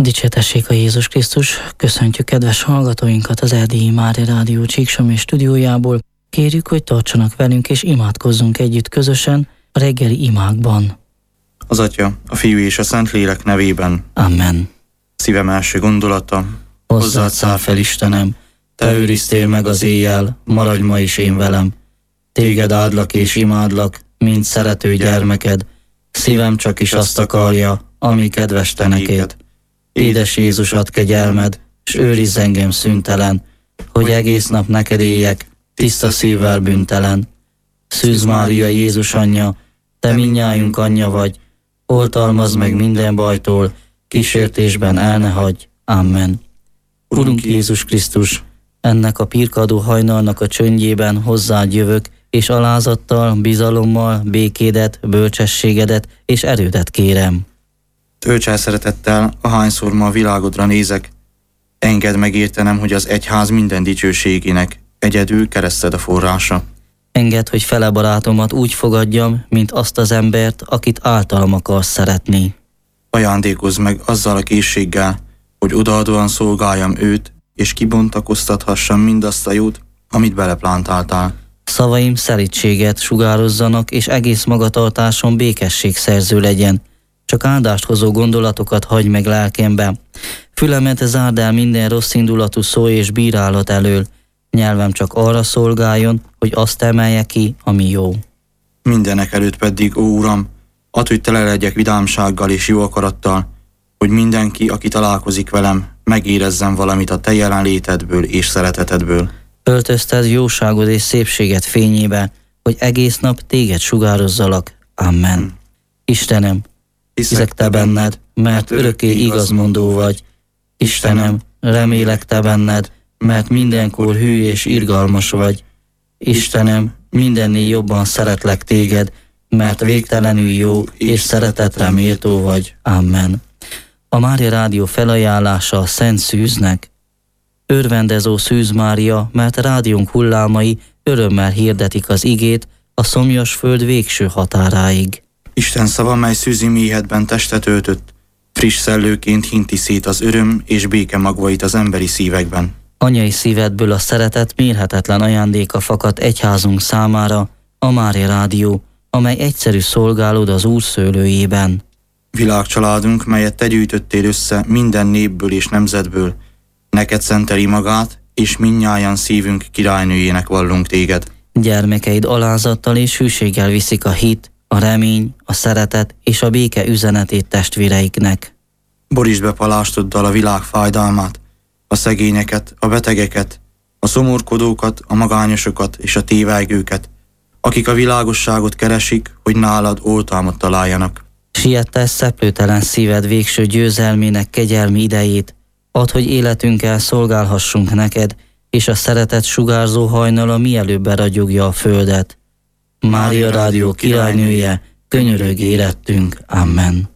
Dicsértessék a Jézus Krisztus! Köszöntjük kedves hallgatóinkat az Erdélyi Mária Rádió Csíksomi stúdiójából. Kérjük, hogy tartsanak velünk és imádkozzunk együtt közösen a reggeli imákban. Az Atya, a Fiú és a Szentlélek nevében. Amen. Szívem első gondolata. Hozzád száll fel, Istenem, Te őriztél meg az éjjel, maradj ma is én velem. Téged áldlak és imádlak, mint szerető gyermeked. Szívem csak is azt akarja, ami kedves te neked. Édes Jézus, add kegyelmed, s őrizz engem szüntelen, hogy egész nap neked éljek, tiszta szívvel bűntelen. Szűz Mária, Jézus anyja, te mindnyájunk anyja vagy, oltalmazd meg minden bajtól, kísértésben el ne hagyj. Amen. Urunk Jézus Krisztus, ennek a pirkadó hajnalnak a csöndjében hozzád jövök, és alázattal, bizalommal, békédet, bölcsességedet és erődet kérem. Tölts el szeretettel, ahányszor ma a világodra nézek. Engedd meg értenem, hogy az egyház minden dicsőségének egyedül kereszted a forrása. Engedd, hogy fele barátomat úgy fogadjam, mint azt az embert, akit általam akarsz szeretni. Ajándékozz meg azzal a készséggel, hogy odaadóan szolgáljam őt, és kibontakoztathassam mindazt a jót, amit beleplántáltál. Szavaim szelídséget sugározzanak, és egész magatartásom békességszerző legyen. Csak áldást hozó gondolatokat hagyj meg lelkembe. Fülemet zárd el minden rossz indulatú szó és bírálat elől. Nyelvem csak arra szolgáljon, hogy azt emelje ki, ami jó. Mindenek előtt pedig, ó Uram, add, hogy tele legyek vidámsággal és jó akarattal, hogy mindenki, aki találkozik velem, megérezzen valamit a te jelenlétedből és szeretetedből. Öltözted jóságod és szépséget fényébe, hogy egész nap téged sugározzalak. Amen. Istenem, hiszek te benned, mert örökké igazmondó vagy. Istenem, remélek te benned, mert mindenkor hű és irgalmas vagy. Istenem, mindennél jobban szeretlek téged, mert végtelenül jó és szeretetre méltó vagy. Amen. A Mária Rádió felajánlása a Szent Szűznek. Örvendezó Szűz Mária, mert rádiónk hullámai örömmel hirdetik az igét a szomjas föld végső határáig. Isten szava, mely szűzi méhedben testet öltött, friss szellőként hinti szét az öröm és béke magvait az emberi szívekben. Anyai szívedből a szeretet mérhetetlen ajándéka fakad egyházunk számára, a Mária Rádió, amely egyszerű szolgálód az Úr szőlőjében. Világcsaládunk, melyet te gyűjtöttél össze minden népből és nemzetből, neked szenteli magát, és mindnyájan szívünk királynőjének vallunk téged. Gyermekeid alázattal és hűséggel viszik a hit, a remény, a szeretet és a béke üzenetét testvéreiknek. Borítsd be palástoddal a világ fájdalmát, a szegényeket, a betegeket, a szomorkodókat, a magányosokat és a tévejgőket, akik a világosságot keresik, hogy nálad oltalmat találjanak. Siette szeplőtelen szíved végső győzelmének kegyelmi idejét, add, hogy életünkkel szolgálhassunk neked, és a szeretet sugárzó hajnala mielőbb beragyogja a földet. Mária Rádió királynője, könyörögj érettünk. Amen.